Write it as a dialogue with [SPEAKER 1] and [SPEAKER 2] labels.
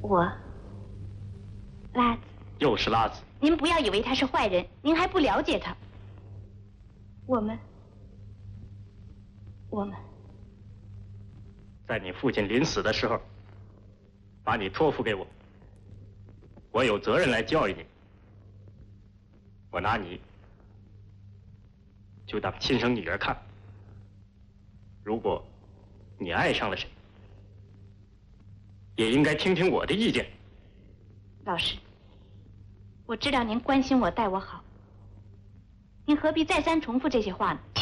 [SPEAKER 1] 我，拉子。
[SPEAKER 2] 又是拉子。
[SPEAKER 1] 您不要以为他是坏人，您还不了解他。我们，
[SPEAKER 2] 在你父亲临死的时候，把你托付给我，我有责任来教育你。我拿你就当亲生女儿看。如果你爱上了谁，也应该听听我的意见。
[SPEAKER 1] 老师，我知道您关心我，待我好，您何必再三重复这些话呢？